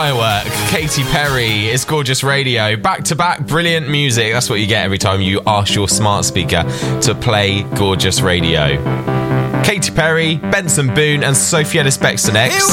firework. Katy Perry, It's Gorgeous Radio. Back-to-back brilliant music. That's what you get every time you ask your smart speaker to play Gorgeous Radio. Katy Perry, Benson Boone and Sophie Ellis-Bextor next.